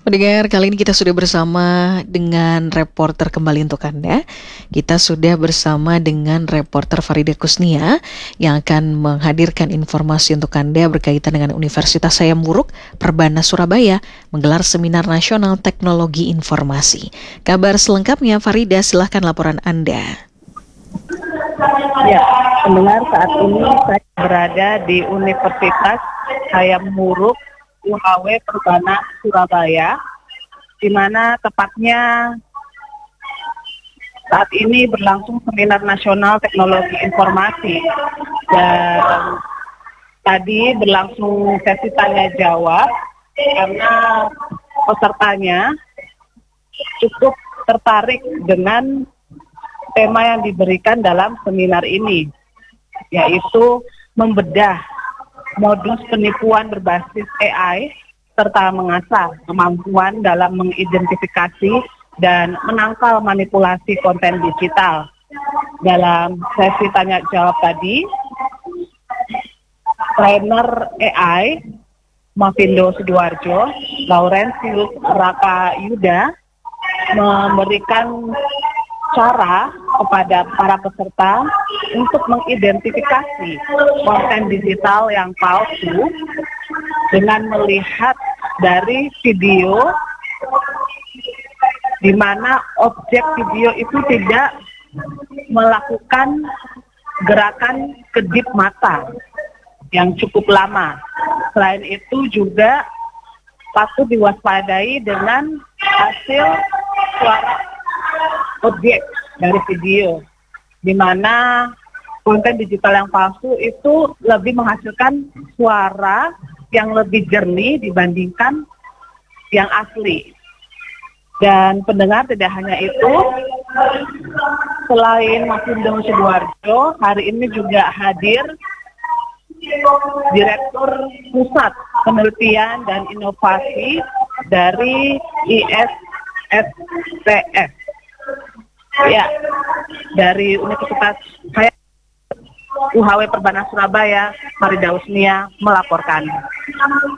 Pendengar, kali ini kita sudah bersama dengan reporter kembali untuk Anda. Kita sudah bersama dengan reporter Farida Kusnia yang akan menghadirkan informasi untuk Anda berkaitan dengan Universitas Hayam Wuruk Perbana Surabaya menggelar Seminar Nasional Teknologi Informasi. Kabar selengkapnya, Farida, silahkan laporan Anda. Ya, pendengar, saat ini saya berada di Universitas Hayam Wuruk UHW Perbana Surabaya, di mana tepatnya saat ini berlangsung Seminar Nasional Teknologi Informasi. Dan tadi berlangsung sesi tanya jawab karena pesertanya cukup tertarik dengan tema yang diberikan dalam seminar ini, yaitu membedah modus penipuan berbasis AI serta mengasah kemampuan dalam mengidentifikasi dan menangkal manipulasi konten digital. Dalam sesi tanya jawab tadi, trainer AI Mavindo Sidoarjo, Laurentius Raka Yuda memberikan cara kepada para peserta untuk mengidentifikasi konten digital yang palsu dengan melihat dari video di mana objek video itu tidak melakukan gerakan kedip mata yang cukup lama. Selain itu juga patut diwaspadai dengan hasil suara objek dari video, di mana konten digital yang palsu itu lebih menghasilkan suara yang lebih jernih dibandingkan yang asli. Dan pendengar, tidak hanya itu, selain Mavindo Sidoarjo, hari ini juga hadir Direktur Pusat Penelitian dan Inovasi dari ISSTF. Ya, dari Universitas Hayam UHW Perbana Surabaya, Farida Kusnia melaporkan.